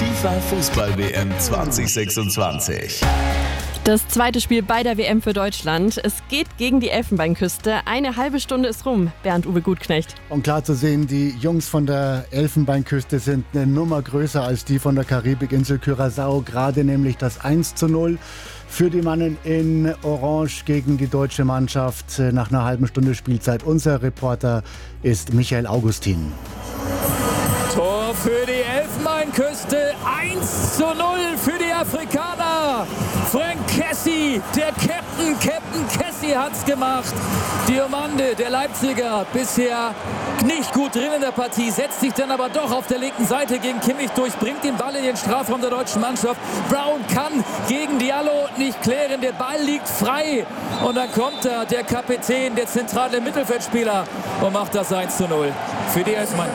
FIFA Fußball-WM 2026. Das zweite Spiel bei der WM für Deutschland. Es geht gegen die Elfenbeinküste. Eine halbe Stunde ist rum. Bernd-Uwe Gutknecht. Und klar zu sehen, die Jungs von der Elfenbeinküste sind eine Nummer größer als die von der Karibikinsel Curaçao. Gerade nämlich das 1:0 für die Mannen in Orange gegen die deutsche Mannschaft nach einer halben Stunde Spielzeit. Unser Reporter ist Michael Augustin. Tor für die Elfenbeinküste, 1:0 für die Afrikaner. Frank Kessie, der Captain Kessie hat's gemacht. Diomande, der Leipziger, bisher nicht gut drin in der Partie, setzt sich dann aber doch auf der linken Seite gegen Kimmich durch, bringt den Ball in den Strafraum der deutschen Mannschaft. Brown kann gegen Diallo nicht klären, der Ball liegt frei. Und dann kommt da der Kapitän, der zentrale Mittelfeldspieler und macht das 1:0 für die Elfenbeinküste.